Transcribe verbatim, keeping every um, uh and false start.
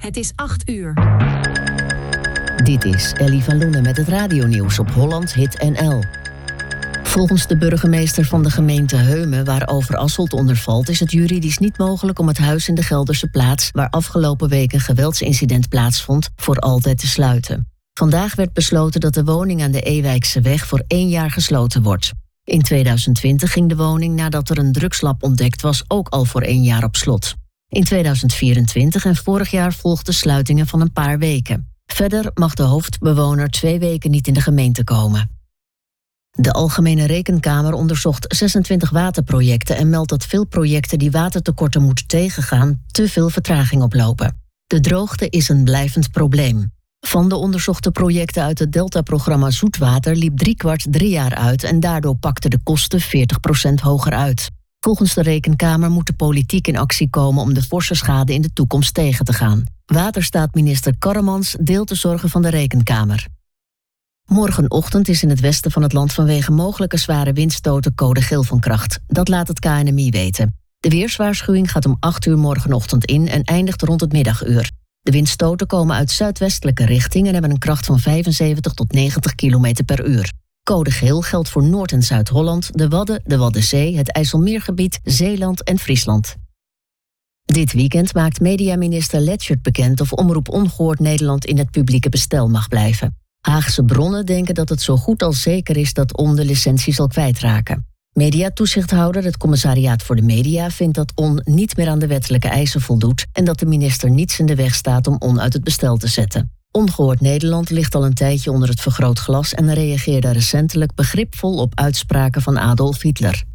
Het is acht uur. Dit is Ellie van Loenen met het radionieuws op Holland Hit N L. Volgens de burgemeester van de gemeente Heumen, waar Overasselt onder valt, is het juridisch niet mogelijk om het huis in de Gelderse Plaats, waar afgelopen week een geweldsincident plaatsvond, voor altijd te sluiten. Vandaag werd besloten dat de woning aan de Ewijkse weg voor één jaar gesloten wordt. In tweeduizend twintig ging de woning, nadat er een drugslab ontdekt was, ook al voor één jaar op slot. In tweeduizend vierentwintig en vorig jaar volgden sluitingen van een paar weken. Verder mag de hoofdbewoner twee weken niet in de gemeente komen. De Algemene Rekenkamer onderzocht zesentwintig waterprojecten en meldt dat veel projecten die watertekorten moeten tegengaan te veel vertraging oplopen. De droogte is een blijvend probleem. Van de onderzochte projecten uit het Delta-programma Zoetwater liep driekwart drie jaar uit en daardoor pakten de kosten veertig procent hoger uit. Volgens de Rekenkamer moet de politiek in actie komen om de forse schade in de toekomst tegen te gaan. Waterstaatminister Karremans deelt de zorgen van de Rekenkamer. Morgenochtend is in het westen van het land vanwege mogelijke zware windstoten code geel van kracht. Dat laat het K N M I weten. De weerswaarschuwing gaat om acht uur morgenochtend in en eindigt rond het middaguur. De windstoten komen uit zuidwestelijke richting en hebben een kracht van vijfenzeventig tot negentig kilometer per uur. Code geel geldt voor Noord- en Zuid-Holland, de Wadden, de Waddenzee, het IJsselmeergebied, Zeeland en Friesland. Dit weekend maakt mediaminister Letchert bekend of Omroep Ongehoord Nederland in het publieke bestel mag blijven. Haagse bronnen denken dat het zo goed als zeker is dat On de licentie zal kwijtraken. Mediatoezichthouder, het Commissariaat voor de Media, vindt dat On niet meer aan de wettelijke eisen voldoet en dat de minister niets in de weg staat om On uit het bestel te zetten. Ongehoord Nederland ligt al een tijdje onder het vergrootglas en reageerde recentelijk begripvol op uitspraken van Adolf Hitler.